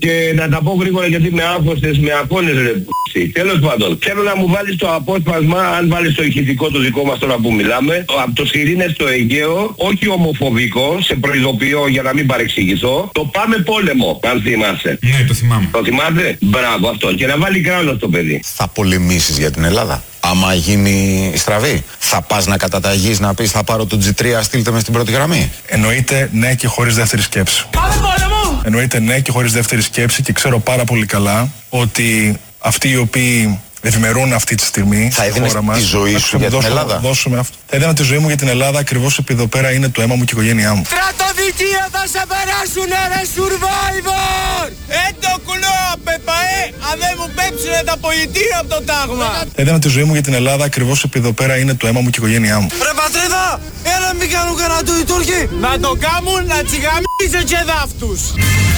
Και να τα πω γρήγορα γιατί με άγχωσες, με αγχώνες ρε π***. Τέλος πάντων, θέλω να μου βάλεις το απόσπασμα, αν βάλεις το ηχητικό το δικό μας τώρα που μιλάμε, από το Σιρήνες στο Αιγαίο, όχι ομοφοβικό, σε προειδοποιώ για να μην παρεξηγηθώ, το Πάμε Πόλεμο, αν θυμάσαι. Ναι, το θυμάμαι. Το θυμάται? Μπράβο αυτό. Και να βάλει κράνος το παιδί. Θα πολεμήσεις για την Ελλάδα? Άμα γίνει στραβή, θα πας να καταταγείς, να πεις θα πάρω το G3, στείλτε με στην πρώτη γραμμή? Εννοείται ναι και χωρίς δεύτερη σκέψη. Πάμε πόλεμο! Εννοείται ναι και χωρίς δεύτερη σκέψη και ξέρω πάρα πολύ καλά ότι αυτοί οι οποίοι ευημερούν αυτή τη στιγμή θα έδινες τη ζωή σου για την Ελλάδα? Θα έδινα τη ζωή μου για την Ελλάδα ακριβώς επειδή εδώ πέρα είναι το αίμα μου και η οικογένειά μου. Στρατοδικεία θα σε περάσουνε ρε Survivor! Το κουλό πεπαέ, αν δεν μου πέψουνε τα πολιτεία από το τάγμα! Θα έδινα τη ζωή μου για την Ελλάδα ακριβώς επειδή εδώ πέρα είναι το αίμα μου και η οικογένειά μου. Ρε πατρίδα, έλα μην κάνουν κανένα του οι Τούρκοι! Να το κάμουν να τσιγαμίζε και δάφτους!